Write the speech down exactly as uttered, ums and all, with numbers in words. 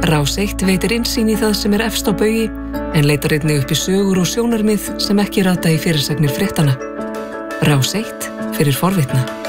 Rás eitt veitir innsýn í það sem er efst á baugi en leitar einnig upp í sögur og sjónarmið sem ekki rata í fyrirsagnir fréttanna. Rás eitt fyrir forvitna.